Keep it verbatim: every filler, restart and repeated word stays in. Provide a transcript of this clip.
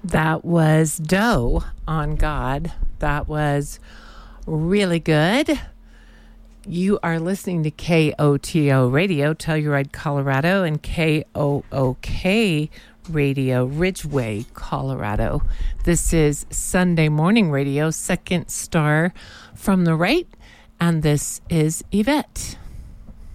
That was Doe on God. That was really good. You are listening to K O T O Radio, Telluride, Colorado, and K O O K Radio, Ridgeway, Colorado. This is Sunday Morning Radio, second star from the right, and this is Yvette.